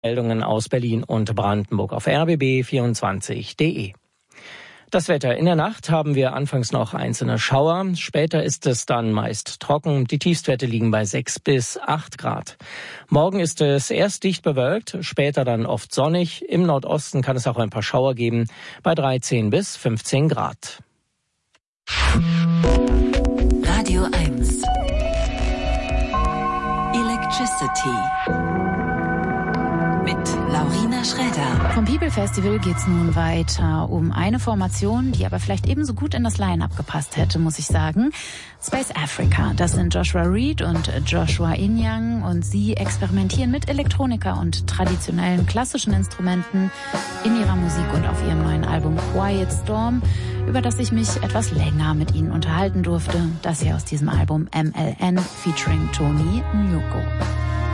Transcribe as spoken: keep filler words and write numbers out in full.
Meldungen aus Berlin und Brandenburg auf r b b vierundzwanzig punkt d e. Das Wetter. In der Nacht haben wir anfangs noch einzelne Schauer. Später ist es dann meist trocken. Die Tiefstwerte liegen bei sechs bis acht Grad. Morgen ist es erst dicht bewölkt, später dann oft sonnig. Im Nordosten kann es auch ein paar Schauer geben, bei dreizehn bis fünfzehn Grad. Radio eins. Electricity. Mit Laurina Schroeder. Vom People Festival geht's nun weiter um eine Formation, die aber vielleicht ebenso gut in das Line-Up gepasst hätte, muss ich sagen. Space Africa. Das sind Joshua Reed und Joshua Inyang und sie experimentieren mit Elektronika und traditionellen klassischen Instrumenten in ihrer Musik und auf ihrem neuen Album Quiet Storm, über das ich mich etwas länger mit ihnen unterhalten durfte. Das hier aus diesem Album M L N featuring Tony Nyoko.